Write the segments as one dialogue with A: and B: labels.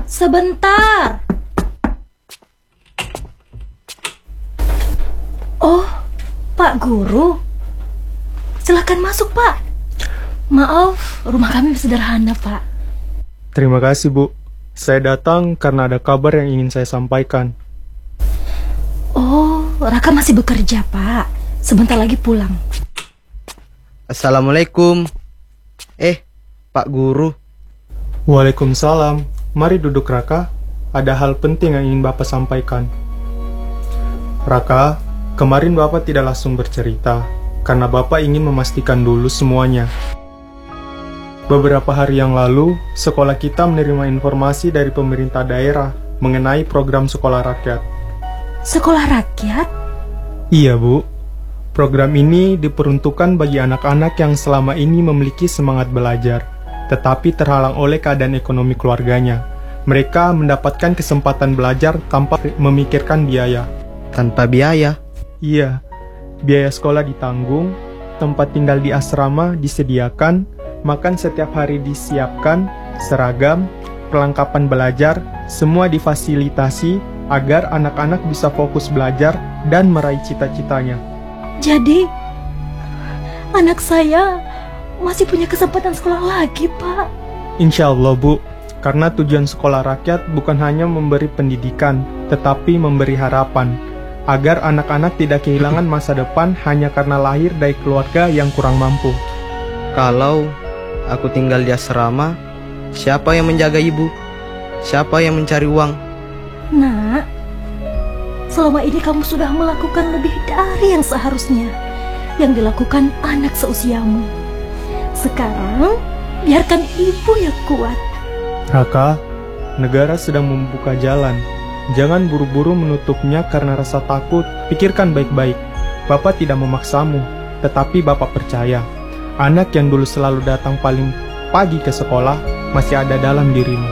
A: Sebentar. Oh, Pak Guru. Silakan masuk, Pak. Maaf, rumah kami sederhana, Pak.
B: Terima kasih, Bu. Saya datang karena ada kabar yang ingin saya sampaikan.
A: Oh, Raka masih bekerja, Pak. Sebentar lagi pulang.
C: Assalamualaikum. Pak Guru.
B: Waalaikumsalam. Mari duduk, Raka. Ada hal penting yang ingin Bapak sampaikan. Raka, kemarin Bapak tidak langsung bercerita, karena Bapak ingin memastikan dulu semuanya. Beberapa hari yang lalu, sekolah kita menerima informasi dari pemerintah daerah mengenai program sekolah rakyat.
A: Sekolah rakyat?
B: Iya, Bu. Program ini diperuntukkan bagi anak-anak yang selama ini memiliki semangat belajar, tetapi terhalang oleh keadaan ekonomi keluarganya. Mereka mendapatkan kesempatan belajar tanpa memikirkan biaya.
C: Tanpa biaya?
B: Iya, biaya sekolah ditanggung, tempat tinggal di asrama disediakan, makan setiap hari disiapkan, seragam, perlengkapan belajar, semua difasilitasi agar anak-anak bisa fokus belajar dan meraih cita-citanya.
A: Jadi, anak saya masih punya kesempatan sekolah lagi, Pak.
B: Insya Allah, Bu. Karena tujuan sekolah rakyat bukan hanya memberi pendidikan, tetapi memberi harapan, agar anak-anak tidak kehilangan masa depan hanya karena lahir dari keluarga yang kurang mampu.
C: Kalau aku tinggal di asrama, siapa yang menjaga ibu? Siapa yang mencari uang?
A: Nak, selama ini kamu sudah melakukan lebih dari yang seharusnya, yang dilakukan anak seusiamu. Sekarang, biarkan ibu yang kuat.
B: Raka, negara sedang membuka jalan. Jangan buru-buru menutupnya karena rasa takut. Pikirkan baik-baik. Bapak tidak memaksamu, tetapi Bapak percaya. Anak yang dulu selalu datang paling pagi ke sekolah masih ada dalam dirimu.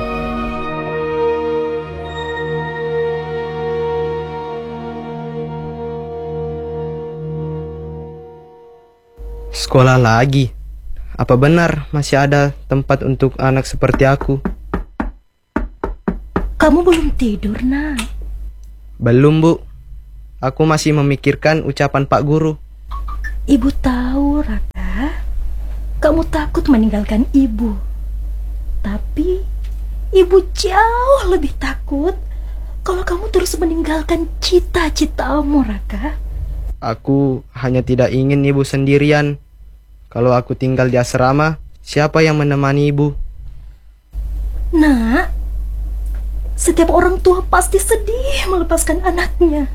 C: Sekolah lagi? Apa benar masih ada tempat untuk anak seperti aku?
A: Kamu belum tidur, Nak?
C: Belum, Bu. Aku masih memikirkan ucapan Pak Guru.
A: Ibu tahu, Raka. Kamu takut meninggalkan ibu. Tapi, ibu jauh lebih takut kalau kamu terus meninggalkan cita-citamu, Raka.
C: Aku hanya tidak ingin ibu sendirian. Kalau aku tinggal di asrama, siapa yang menemani ibu?
A: Nak, setiap orang tua pasti sedih melepaskan anaknya.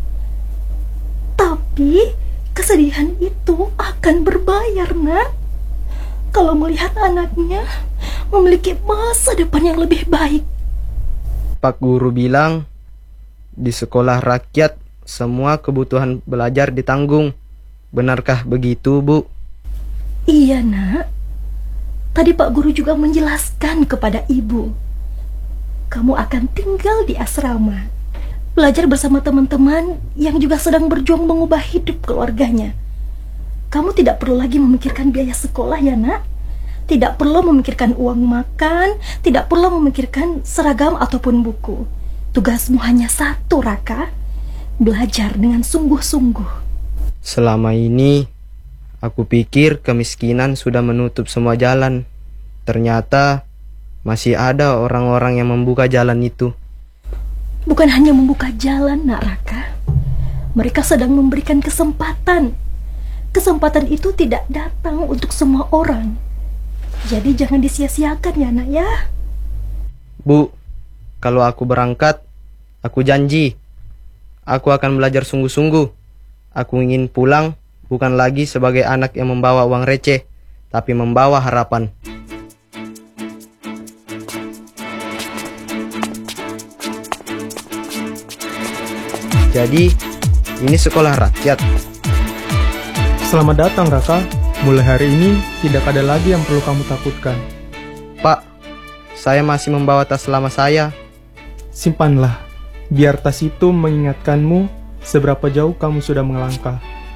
A: Tapi, kesedihan itu akan berbayar, Nak. Kalau melihat anaknya memiliki masa depan yang lebih baik.
C: Pak Guru bilang, di sekolah rakyat semua kebutuhan belajar ditanggung. Benarkah begitu, Bu?
A: Iya, Nak. Tadi Pak Guru juga menjelaskan kepada ibu. Kamu akan tinggal di asrama, belajar bersama teman-teman yang juga sedang berjuang mengubah hidup keluarganya. Kamu tidak perlu lagi memikirkan biaya sekolah, ya, Nak. Tidak perlu memikirkan uang makan, tidak perlu memikirkan seragam ataupun buku. Tugasmu hanya satu, Raka. Belajar dengan sungguh-sungguh.
C: Selama ini, aku pikir kemiskinan sudah menutup semua jalan. Ternyata masih ada orang-orang yang membuka jalan itu.
A: Bukan hanya membuka jalan, Nak Raka. Mereka sedang memberikan kesempatan. Kesempatan itu tidak datang untuk semua orang. Jadi jangan disia-siakan, ya, Nak, ya.
C: Bu, kalau aku berangkat, aku janji aku akan belajar sungguh-sungguh. Aku ingin pulang bukan lagi sebagai anak yang membawa uang receh, tapi membawa harapan. Jadi, ini sekolah rakyat.
B: Selamat datang, Raka. Mulai hari ini, tidak ada lagi yang perlu kamu takutkan.
C: Pak, saya masih membawa tas lama saya.
B: Simpanlah, biar tas itu mengingatkanmu seberapa jauh kamu sudah melangkah.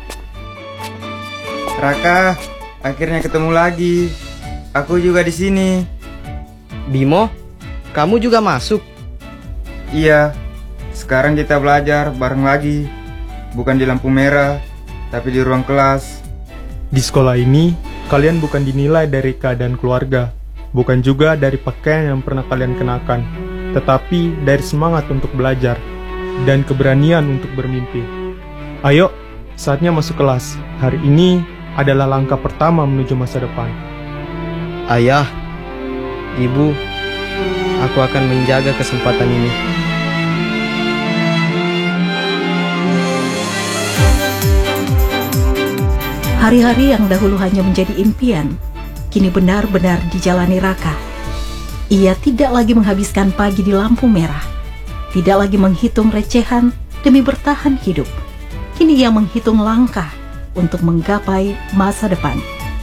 D: Raka, akhirnya ketemu lagi. Aku juga di sini.
C: Bimo, kamu juga masuk?
D: Iya, sekarang kita belajar bareng lagi. Bukan di lampu merah, tapi di ruang kelas.
B: Di sekolah ini, kalian bukan dinilai dari keadaan keluarga, bukan juga dari pakaian yang pernah kalian kenakan, tetapi dari semangat untuk belajar dan keberanian untuk bermimpi. Ayo, saatnya masuk kelas. Hari ini adalah langkah pertama menuju masa depan.
C: Ayah, Ibu, aku akan menjaga kesempatan ini.
A: Hari-hari yang dahulu hanya menjadi impian, kini benar-benar dijalani Raka. Ia tidak lagi menghabiskan pagi di lampu merah, tidak lagi menghitung recehan demi bertahan hidup. Kini ia menghitung langkah untuk menggapai masa depan.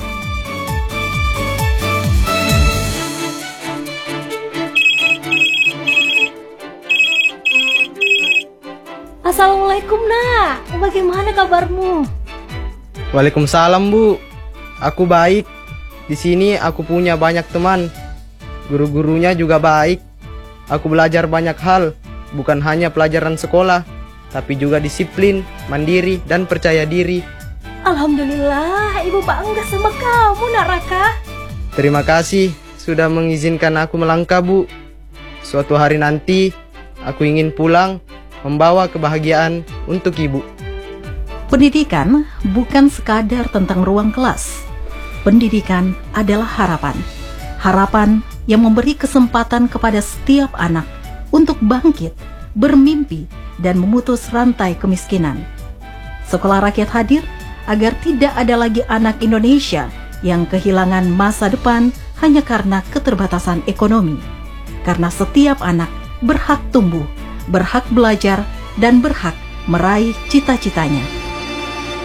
A: Assalamualaikum, Nak. Bagaimana kabarmu?
C: Waalaikumsalam, Bu. Aku baik. Di sini aku punya banyak teman. Guru-gurunya juga baik. Aku belajar banyak hal, bukan hanya pelajaran sekolah, tapi juga disiplin, mandiri, dan percaya diri.
A: Alhamdulillah, Ibu bangga sama kamu, Nak Raka.
C: Terima kasih sudah mengizinkan aku melangkah, Bu. Suatu hari nanti, aku ingin pulang, membawa kebahagiaan untuk Ibu.
A: Pendidikan bukan sekadar tentang ruang kelas. Pendidikan adalah harapan. Harapan yang memberi kesempatan kepada setiap anak untuk bangkit, bermimpi, dan memutus rantai kemiskinan. Sekolah Rakyat hadir agar tidak ada lagi anak Indonesia yang kehilangan masa depan hanya karena keterbatasan ekonomi. Karena setiap anak berhak tumbuh, berhak belajar, dan berhak meraih cita-citanya.